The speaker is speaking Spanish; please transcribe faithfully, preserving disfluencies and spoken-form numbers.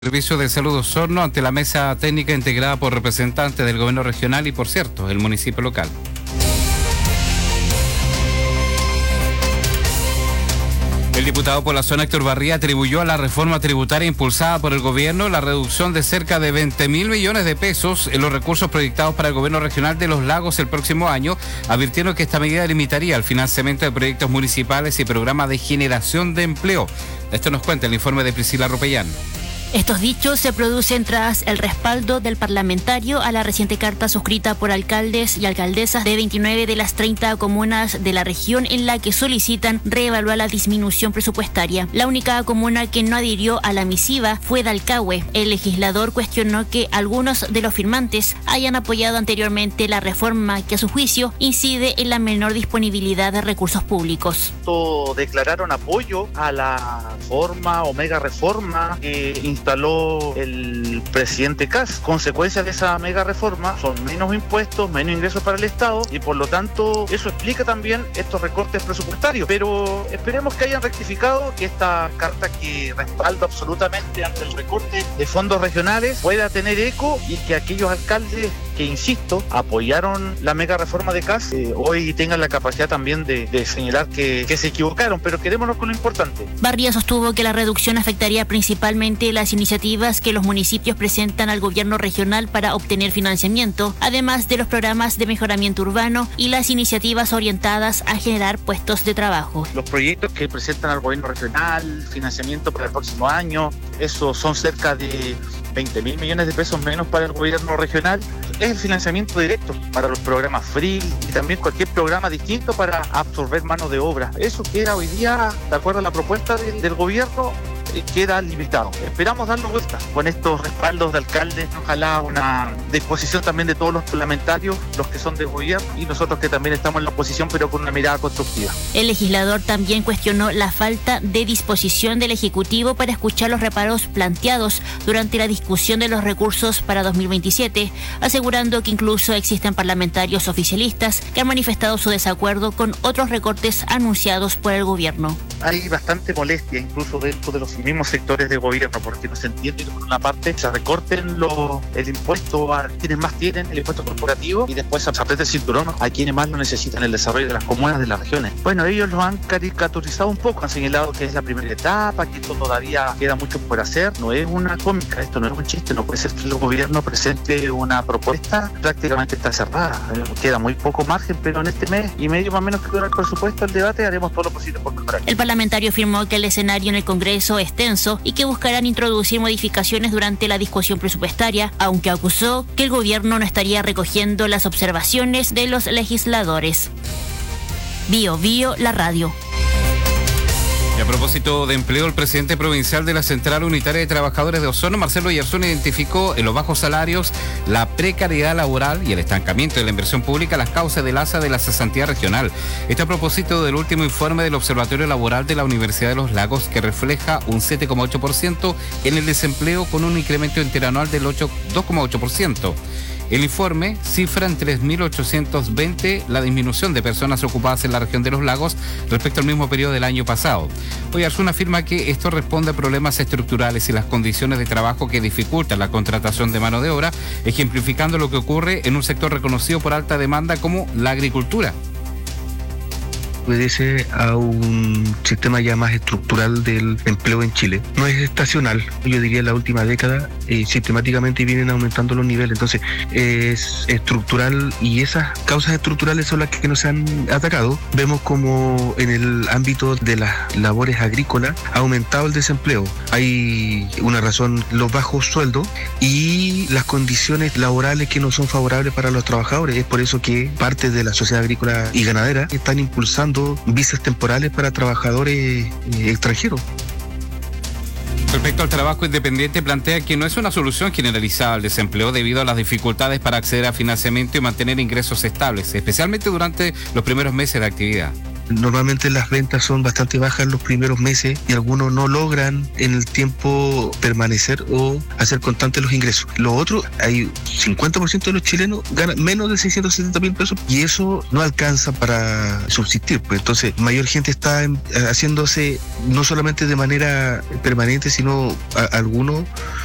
Servicio de Salud Osorno ante la mesa técnica integrada por representantes del gobierno regional y, por cierto, el municipio local. El diputado por la zona, Héctor Barría, atribuyó a la reforma tributaria impulsada por el gobierno la reducción de cerca de veinte mil millones de pesos en los recursos proyectados para el gobierno regional de Los Lagos el próximo año, advirtiendo que esta medida limitaría el financiamiento de proyectos municipales y programas de generación de empleo. Esto nos cuenta el informe de Priscila Ropellán. Estos dichos se producen tras el respaldo del parlamentario a la reciente carta suscrita por alcaldes y alcaldesas de veintinueve de las treinta comunas de la región en la que solicitan reevaluar la disminución presupuestaria. La única comuna que no adhirió a la misiva fue Dalcahue. El legislador cuestionó que algunos de los firmantes hayan apoyado anteriormente la reforma que a su juicio incide en la menor disponibilidad de recursos públicos. Declararon apoyo a la reforma o mega reforma que instaló el presidente Kast. Consecuencias de esa mega reforma son menos impuestos, menos ingresos para el Estado y por lo tanto eso explica también estos recortes presupuestarios. Pero esperemos que hayan rectificado, que esta carta que respalda absolutamente ante el recorte de fondos regionales pueda tener eco y que aquellos alcaldes que, insisto, apoyaron la mega reforma de Kast, eh, hoy tengan la capacidad también de, de señalar que, que se equivocaron, pero quedémonos con lo importante. Barría sostuvo que la reducción afectaría principalmente las iniciativas que los municipios presentan al gobierno regional para obtener financiamiento, además de los programas de mejoramiento urbano y las iniciativas orientadas a generar puestos de trabajo. Los proyectos que presentan al gobierno regional, financiamiento para el próximo año, esos son cerca de veinte mil millones de pesos menos para el gobierno regional. Es el financiamiento directo para los programas free y también cualquier programa distinto para absorber mano de obra. Eso queda hoy día, de acuerdo a la propuesta del, del gobierno, queda limitado. Esperamos darlo vuelta con estos respaldos de alcaldes, ojalá una disposición también de todos los parlamentarios, los que son de gobierno y nosotros que también estamos en la oposición, pero con una mirada constructiva. El legislador también cuestionó la falta de disposición del Ejecutivo para escuchar los reparos planteados durante la discusión de los recursos para dos mil veintisiete, asegurando que incluso existen parlamentarios oficialistas que han manifestado su desacuerdo con otros recortes anunciados por el gobierno. Hay bastante molestia incluso dentro de los mismos sectores de gobierno, porque no se entiende que por una parte se recorten los, el impuesto a quienes más tienen, el impuesto corporativo, y después se aprieta el cinturón a quienes más lo necesitan, el desarrollo de las comunas de las regiones. Bueno, ellos lo han caricaturizado un poco, han señalado que es la primera etapa, que esto todavía queda mucho por hacer. No es una cómica, esto no es un chiste, no puede ser que el gobierno presente una propuesta, prácticamente está cerrada, queda muy poco margen, pero en este mes y medio más o menos que dura el presupuesto, el debate, haremos todo lo posible por mejorar. El parlamentario afirmó que el escenario en el Congreso es tenso y que buscarán introducir modificaciones durante la discusión presupuestaria, aunque acusó que el gobierno no estaría recogiendo las observaciones de los legisladores. Bio Bio, la radio. Y a propósito de empleo, el presidente provincial de la Central Unitaria de Trabajadores de Osorno, Marcelo Yarzún, identificó en los bajos salarios, la precariedad laboral y el estancamiento de la inversión pública las causas del alza de la cesantía regional. Esto a propósito del último informe del Observatorio Laboral de la Universidad de Los Lagos, que refleja un siete coma ocho por ciento en el desempleo con un incremento interanual del dos coma ocho por ciento. El informe cifra en tres mil ochocientos veinte la disminución de personas ocupadas en la región de Los Lagos respecto al mismo periodo del año pasado. Hoy Yarzún afirma que esto responde a problemas estructurales y las condiciones de trabajo que dificultan la contratación de mano de obra, ejemplificando lo que ocurre en un sector reconocido por alta demanda como la agricultura. Obedece a un sistema ya más estructural del empleo en Chile. No es estacional, yo diría en la última década eh, sistemáticamente vienen aumentando los niveles, entonces es estructural y esas causas estructurales son las que nos han atacado. Vemos como en el ámbito de las labores agrícolas ha aumentado el desempleo. Hay una razón, los bajos sueldos y las condiciones laborales que no son favorables para los trabajadores. Es por eso que parte de la sociedad agrícola y ganadera están impulsando visas temporales para trabajadores eh, extranjeros. Respecto al trabajo independiente, plantea que no es una solución generalizada al desempleo debido a las dificultades para acceder a financiamiento y mantener ingresos estables, especialmente durante los primeros meses de actividad. Normalmente las ventas son bastante bajas en los primeros meses y algunos no logran en el tiempo permanecer o hacer constantes los ingresos. Lo otro, hay cincuenta por ciento de los chilenos ganan menos de seiscientos setenta mil pesos y eso no alcanza para subsistir. Pues entonces, mayor gente está haciéndose no solamente de manera permanente, sino a, algunos